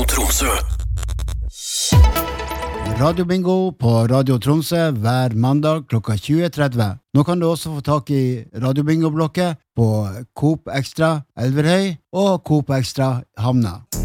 Tromsø. Radio Bingo på Radio Tromsø hver mandag klokka 20.30. Nå kan du også få tak i Radio Bingo-blokket på Coop Extra Elverhøy og Coop Extra Hamna.